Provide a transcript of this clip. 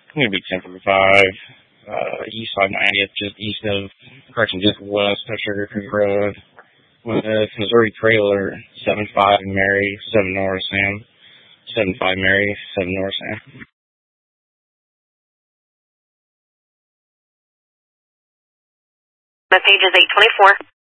I'm going to be 10:45. East side 90th, just east of, correction, just west of Sugar Creek Road. With Missouri Trailer, 75 Mary, 7 North Sam. 75 Mary, 7 North Sam. My page is 824.